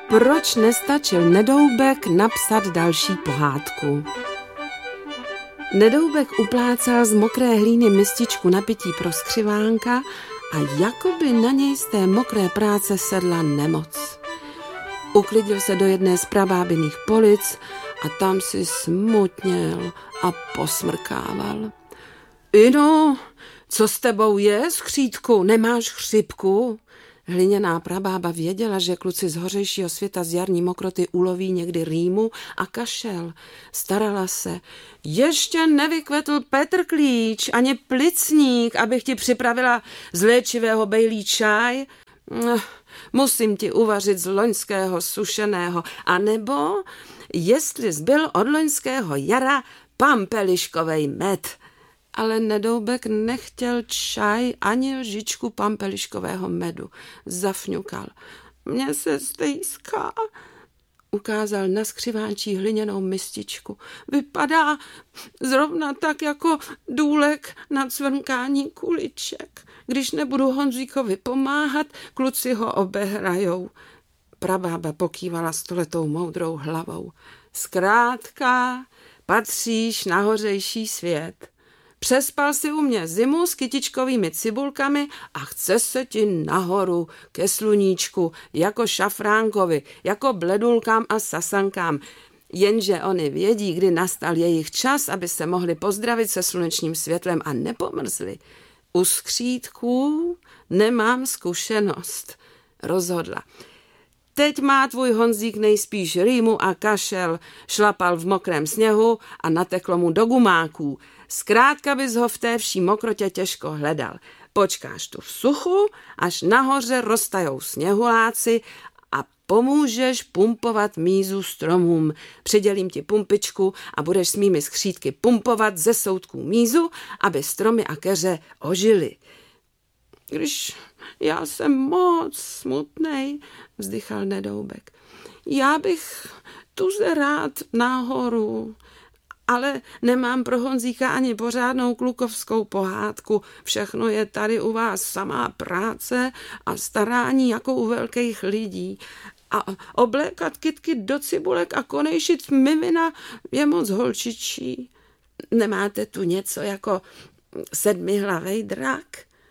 Proč nestačil Nedoubek napsat další pohádku? Nedoubek uplácal z mokré hlíny mističku na pití pro skřivánka a jakoby na něj z té mokré práce sedla nemoc. Uklidil se do jedné z prabábiných polic a tam si smutněl a posmrkával. Ino, co s tebou je, skřítku, nemáš chřipku? Hliněná prabába věděla, že kluci z hořejšího světa z jarní mokroty uloví někdy rýmu a kašel. Starala se. Ještě nevykvetl Petrklíč ani plicník, abych ti připravila z léčivého bejlí čaj. Musím ti uvařit z loňského sušeného. A nebo, jestli zbyl od loňského jara, pampeliškovej med. Ale Nedoubek nechtěl čaj ani lžičku pampeliškového medu. Zafňukal. Mně se stejská. Ukázal na skřivánčí hliněnou mističku. Vypadá zrovna tak jako důlek na cvrnkání kuliček. Když nebudu Honzíkovi pomáhat, kluci ho obehrajou. Prabába pokývala stoletou moudrou hlavou. Zkrátka, patříš na hořejší svět. Přespal si u mě zimu s kytičkovými cibulkami a chce se ti nahoru ke sluníčku, jako šafránkovi, jako bledulkám a sasankám. Jenže oni vědí, kdy nastal jejich čas, aby se mohli pozdravit se slunečním světlem a nepomrzli. U skřítků nemám zkušenost, rozhodla. Teď má tvůj Honzík nejspíš rýmu a kašel, šlapal v mokrém sněhu a nateklo mu do gumáků. Zkrátka bys ho v té vší mokrotě těžko hledal. Počkáš tu v suchu, až nahoře roztajou sněhuláci a pomůžeš pumpovat mízu stromům. Přidělím ti pumpičku a budeš s mými skřítky pumpovat ze soutků mízu, aby stromy a keře ožily. Když já jsem moc smutnej, vzdychal Nedoubek. Já bych tuze rád nahoru, ale nemám pro Honzíka ani pořádnou klukovskou pohádku. Všechno je tady u vás samá práce a starání jako u velkých lidí. A oblékat kytky do cibulek a konejšit mimina je moc holčičí. Nemáte tu něco jako sedmihlavej drak?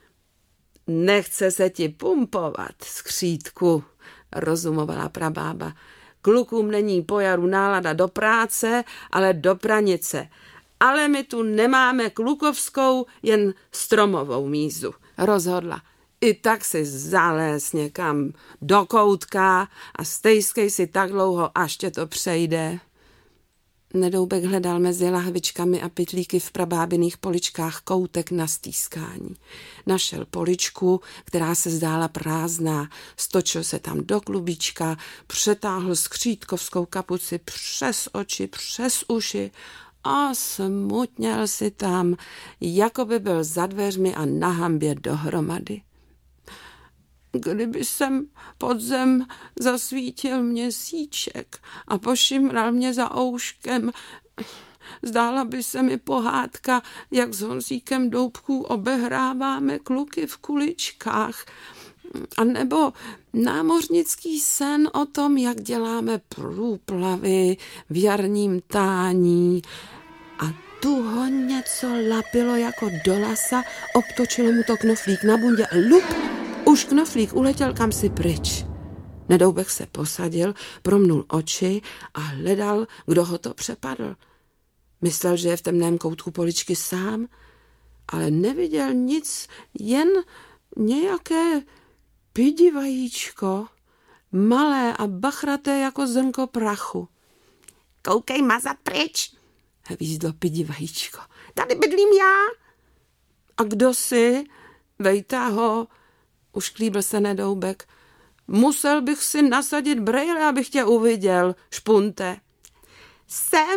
Nechce se ti pumpovat, skřítku, rozumovala prabába. Klukům není po jaru nálada do práce, ale do pranice. Ale my tu nemáme klukovskou, jen stromovou mízu, rozhodla. I tak si zaléz někam do koutka a stejskej si tak dlouho, až tě to přejde. Nedoubek hledal mezi lahvičkami a pytlíky v prabábiných poličkách koutek na stýskání. Našel poličku, která se zdála prázdná, stočil se tam do klubíčka, přetáhl skřítkovskou kapuci přes oči, přes uši a smutněl si tam, jako by byl za dveřmi a na hambě dohromady. Kdyby sem pod zem zasvítil měsíček a pošimral mě za ouškem, zdála by se mi pohádka, jak s Honzíkem Doubků obehráváme kluky v kuličkách, a nebo námořnický sen o tom, jak děláme průplavy v jarním tání. A tu ho něco lapilo jako do lasa, obtočilo mu to knoflík na bundě. Lup! Už knoflík uletěl kamsi pryč. Nedoubek se posadil, promnul oči a hledal, kdo ho to přepadl. Myslel, že je v temném koutku poličky sám, ale neviděl nic, jen nějaké pidi vajíčko, malé a bachraté jako zrnko prachu. Koukej mazat pryč, hvízdlo pidi vajíčko. Tady bydlím já. A kdo jsi? Vejta ho. Ušklíbil se Nedoubek. Musel bych si nasadit brejle, abych tě uviděl, špunte. Jsem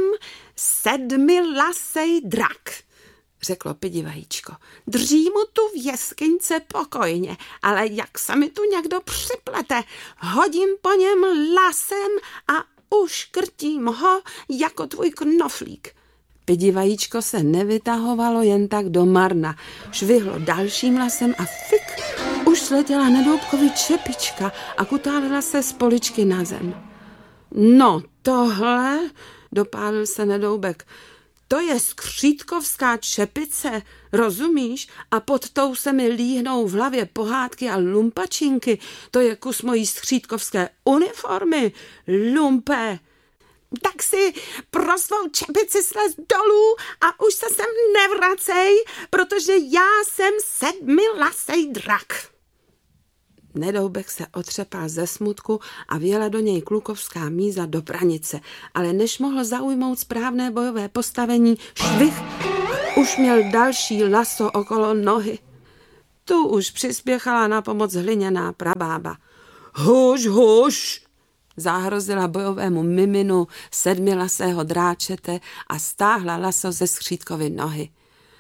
sedmilasej drak, řeklo pidi vajíčko. Drží mu tu v jeskyňce pokojně, ale jak se mi tu někdo připlete, hodím po něm lasem a uškrtím ho jako tvůj knoflík. Pidi vajíčko se nevytahovalo jen tak do marna. Švihlo dalším lasem a fik, už přiletěla Nedoubkovi čepička a kutálila se z poličky na zem. No tohle, dopálil se Nedoubek, to je skřítkovská čepice, rozumíš? A pod tou se mi líhnou v hlavě pohádky a lumpačinky. To je kus mojí skřítkovské uniformy, lumpe. Tak si pro svou čepici slez dolů a už se sem nevracej, protože já jsem sedmilasej drak. Nedoubek se otřepal ze smutku a vjela do něj klukovská míza do pranice, ale než mohl zaujmout správné bojové postavení, švih, už měl další laso okolo nohy. Tu už přispěchala na pomoc hliněná prabába. Huš, huš, zahrozila bojovému miminu sedmilasého dráčete a stáhla laso ze skřítkovy nohy.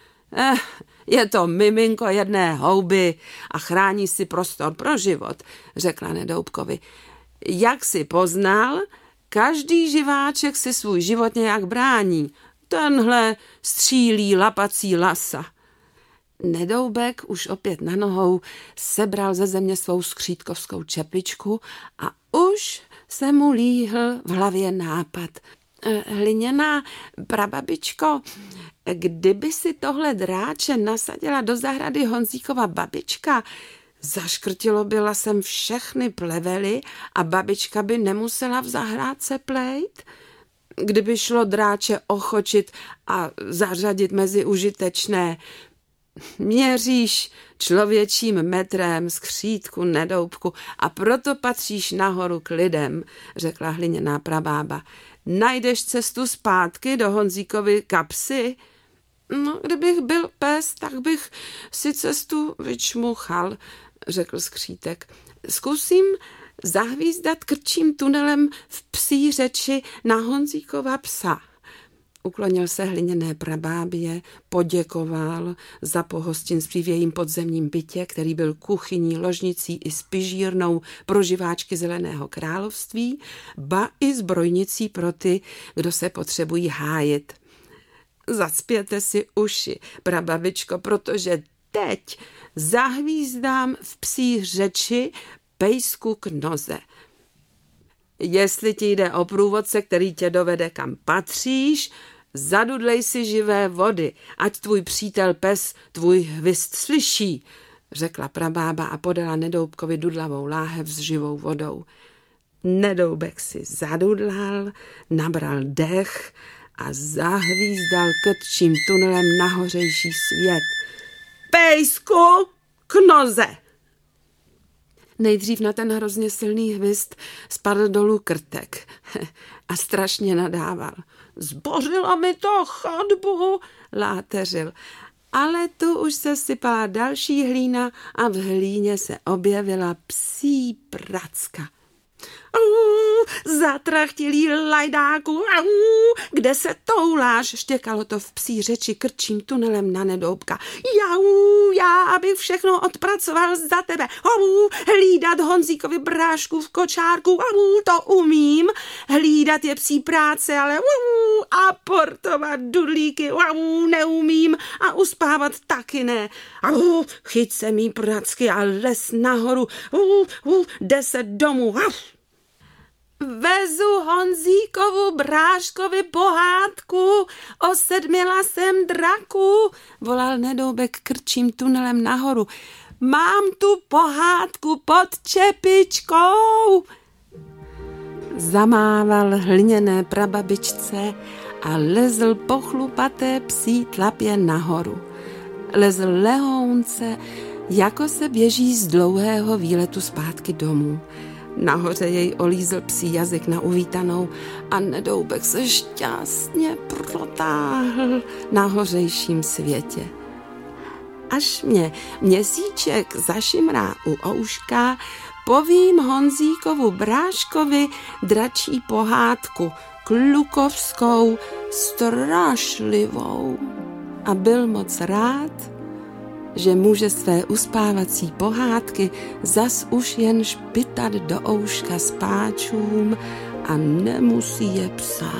Je to miminko jedné houby a chrání si prostor pro život, řekla Nedoubkovi. Jak si poznal, každý živáček si svůj život nějak brání. Tenhle střílí lapací lasa. Nedoubek už opět na nohou sebral ze země svou skřítkovskou čepičku a už se mu líhl v hlavě nápad. Hliněná prababičko, kdyby si tohle dráče nasadila do zahrady Honzíkova babička, zaškrtilo by lasem všechny plevely a babička by nemusela v zahrádce plejt? Kdyby šlo dráče ochočit a zařadit mezi užitečné, měříš člověčím metrem skřítku, Nedoubku, a proto patříš nahoru k lidem, řekla hliněná prabába. Najdeš cestu zpátky do Honzíkovy kapsy? No, kdybych byl pes, tak bych si cestu vyčmuchal, řekl skřítek. Zkusím zahvízdat krčím tunelem v psí řeči na Honzíkova psa. Uklonil se hliněné prabábě, poděkoval za pohostinství v jejím podzemním bytě, který byl kuchyní, ložnicí i spižírnou pro živáčky Zeleného království, ba i zbrojnicí pro ty, kdo se potřebují hájit. Zacpěte si uši, prababičko, protože teď zahvízdám v psí řeči pejsku k noze. Jestli ti jde o průvodce, který tě dovede kam patříš, zadudlej si živé vody, ať tvůj přítel pes tvůj hvist slyší, řekla prabába a podala Nedoubkovi dudlavou láhev s živou vodou. Nedoubek si zadudlal, nabral dech a zahvízdal krčím tunelem na hořejší svět. Pejsku k noze! Nejdřív na ten hrozně silný hvist spadl dolů krtek a strašně nadával. Zbořila mi to chodbu, láteřil. Ale tu už se sypala další hlína a v hlíně se objevila psí pracka. Zatrachtilý lajdáku, kde se touláš, štěkalo to v psí řeči krčím tunelem na Nedoubka. Já bych všechno odpracoval za tebe. Hlídat Honzíkovi brášku v kočárku, to umím. Hlídat je psí práce, ale a portovat dudlíky, neumím a uspávat taky ne. Chyť se mý pracky a les nahoru, 10 domů. Vezu Honzíkovu bráškovi pohádku o sedmilasém draku, volal Nedoubek krčím tunelem nahoru. Mám tu pohádku pod čepičkou. Zamával hliněné prababičce a lezl po chlupaté psí tlapě nahoru. Lezl lehounce, jako se běží z dlouhého výletu zpátky domů. Nahoře jej olízl psí jazyk na uvítanou a Nedoubek se šťastně protáhl na hořejším světě. Až mě měsíček zašimrá u ouška, povím Honzíkovu bráškovi dračí pohádku, klukovskou, strašlivou. A byl moc rád, že může své uspávací pohádky zas už jen špitat do ouška spáčům a nemusí je psát.